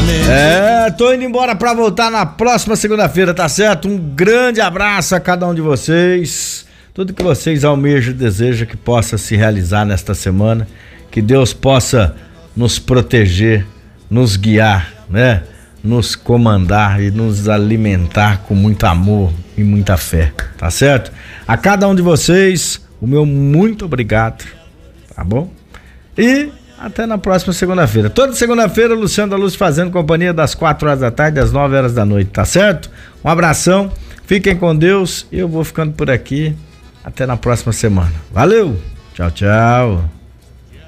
Tô indo embora pra voltar na próxima segunda-feira, tá certo? Um grande abraço a cada um de vocês. Tudo que vocês almejam e desejam que possa se realizar nesta semana. Que Deus possa nos proteger, nos guiar, né? Nos comandar e nos alimentar com muito amor e muita fé, tá certo? A cada um de vocês, o meu muito obrigado, tá bom? E até na próxima segunda-feira. Toda segunda-feira, Luciano da Luz fazendo companhia das 4 horas da tarde às 9 horas da noite, tá certo? Um abração, fiquem com Deus e eu vou ficando por aqui. Até na próxima semana. Valeu! Tchau, tchau!